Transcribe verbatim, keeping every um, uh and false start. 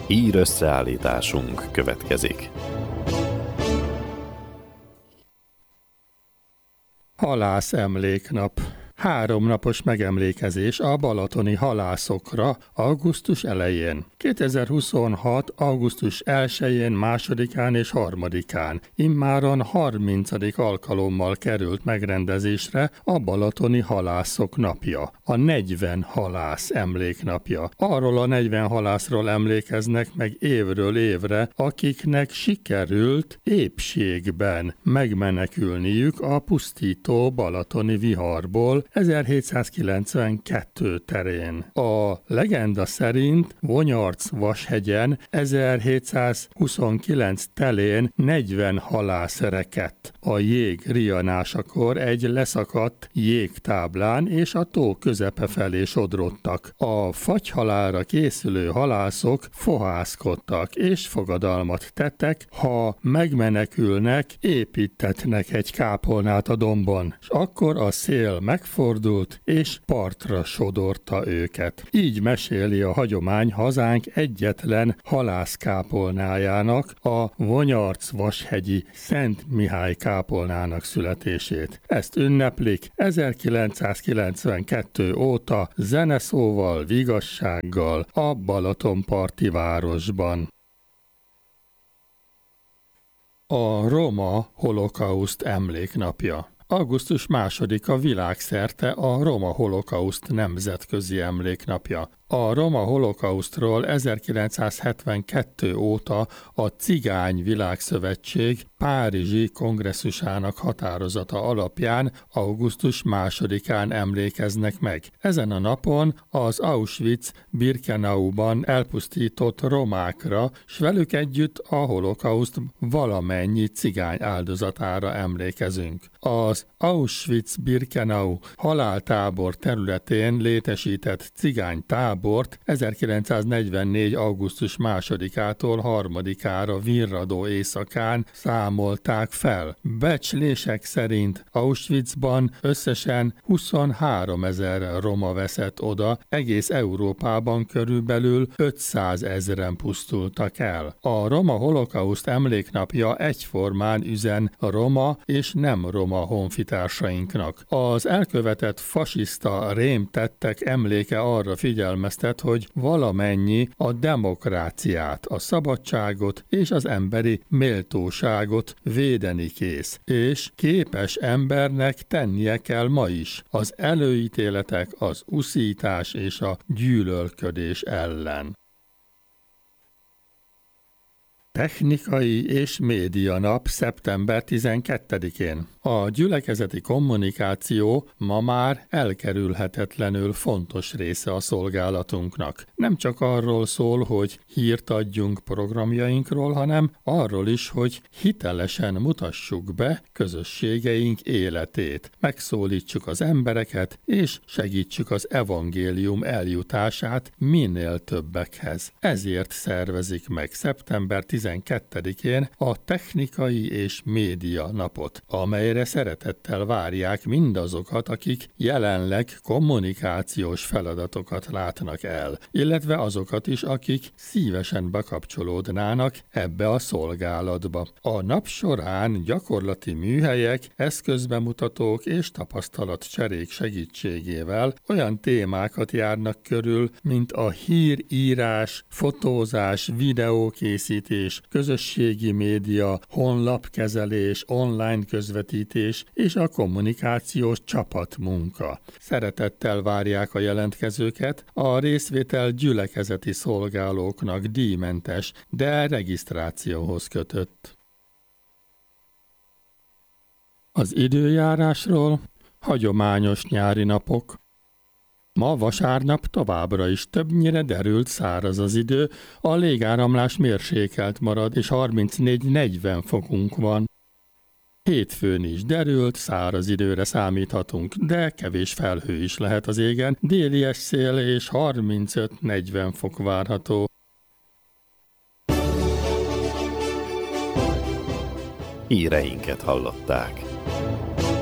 Hír összeállításunk következik. Halász emléknap. Háromnapos megemlékezés a balatoni halászokra augusztus elején. kétezer-huszonhat. augusztus elsején, másodikán és harmadikán immáron harmincadik alkalommal került megrendezésre a balatoni halászok napja, a negyven halász emléknapja. Arról a negyven halászról emlékeznek meg évről évre, akiknek sikerült épségben megmenekülniük a pusztító balatoni viharból ezerhétszázkilencvenkettő terén. A legenda szerint Vonyarc-Vashegyen ezerhétszázhuszonkilenc telén negyven halász rekedt a jég rianásakor egy leszakadt jégtáblán, és a tó közepe felé sodrodtak. A fagyhalálra készülő halászok fohászkodtak és fogadalmat tettek, ha megmenekülnek, építetnek egy kápolnát a dombon, és akkor a szél megfordult és partra sodorta őket. Így meséli a hagyomány hazánk egyetlen halászkápolnájának, a Vonyarc-Vashegyi Szent Mihály kápolnának születését. Ezt ünneplik ezerkilencszázkilencvenkettő óta zeneszóval, vigassággal a balatonparti városban. A roma holokauszt emléknapja. augusztus másodika világszerte a roma holokauszt nemzetközi emléknapja. A roma holokausztról ezerkilencszázhetvenkettő óta a Cigány Világszövetség párizsi kongresszusának határozata alapján augusztus másodikán emlékeznek meg. Ezen a napon az Auschwitz-Birkenauban elpusztított romákra, s velük együtt a holokauszt valamennyi cigány áldozatára emlékezünk. Az Auschwitz-Birkenau haláltábor területén létesített cigány tábor ezerkilencszáznegyvennégy. augusztus másodikától harmadikára virradó éjszakán számolták fel. Becslések szerint Auschwitzban összesen huszonháromezer roma veszett oda, egész Európában körülbelül ötszázezren pusztultak el. A roma holokauszt emléknapja egyformán üzen a roma és nem roma honfitársainknak. Az elkövetett fasiszta rémtettek emléke arra figyelmeztet, hogy valamennyi a demokráciát, a szabadságot és az emberi méltóságot védeni kész, és képes embernek tennie kell ma is az előítéletek, az uszítás és a gyűlölködés ellen. Technikai és média nap szeptember tizenkettedikén. A gyülekezeti kommunikáció ma már elkerülhetetlenül fontos része a szolgálatunknak. Nem csak arról szól, hogy hírt adjunk programjainkról, hanem arról is, hogy hitelesen mutassuk be közösségeink életét, megszólítsuk az embereket, és segítsük az evangélium eljutását minél többekhez. Ezért szervezik meg szeptember tizenkettedikén a Technikai és Média napot, amelyre szeretettel várják mindazokat, akik jelenleg kommunikációs feladatokat látnak el, illetve azokat is, akik szívesen bekapcsolódnának ebbe a szolgálatba. A nap során gyakorlati műhelyek, eszközbemutatók és tapasztalatcserék segítségével olyan témákat járnak körül, mint a hírírás, fotózás, videókészítés, közösségi média, honlapkezelés, online közvetítés és a kommunikációs csapatmunka. Szeretettel várják a jelentkezőket, a részvétel gyülekezeti szolgálóknak díjmentes, de regisztrációhoz kötött. Az időjárásról: hagyományos nyári napok. Ma vasárnap továbbra is többnyire derült száraz az idő, a légáramlás mérsékelt marad, és harmincnégy-negyven fokunk van. Hétfőn is derült, száraz időre számíthatunk, de kevés felhő is lehet az égen, déli szél és harmincöt-negyven fok várható. Híreinket hallották.